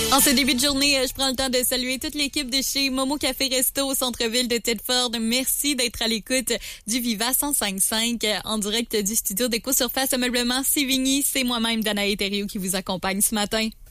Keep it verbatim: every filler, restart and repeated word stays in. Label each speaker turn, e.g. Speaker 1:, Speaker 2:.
Speaker 1: En ce début de journée, je prends le temps de saluer toute l'équipe de chez Momo Café Resto au centre-ville de Tedford. Merci d'être à l'écoute du Viva cent cinq virgule cinq en direct du studio d'Éco-Surface Ameublement Sévigny. C'est moi-même, Danae Thériault, qui vous accompagne ce matin.